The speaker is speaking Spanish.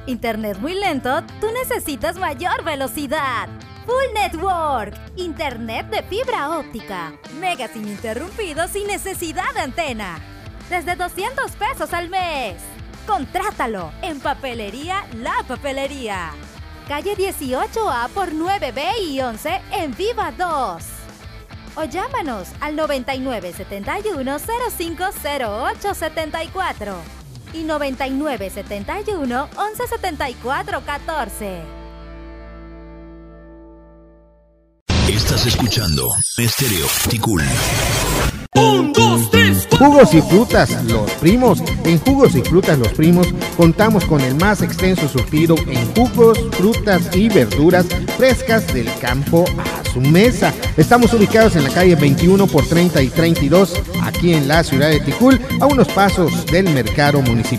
internet muy lento, tú necesitas mayor velocidad. Full Network, internet de fibra óptica, megas ininterrumpidos sin necesidad de antena. Desde 200 pesos al mes. Contrátalo en Papelería La Papelería. Calle 18A por 9B y 11 en Viva 2. O llámanos al 9971-050874 y 9971-117414. Estás escuchando Estéreo Ticul. 1, 2, 3, 4. Jugos y frutas, los primos. En Jugos y Frutas Los Primos contamos con el más extenso surtido en jugos, frutas y verduras frescas del campo a su mesa. Estamos ubicados en la calle 21 por 30 y 32, aquí en la ciudad de Ticul, a unos pasos del mercado municipal.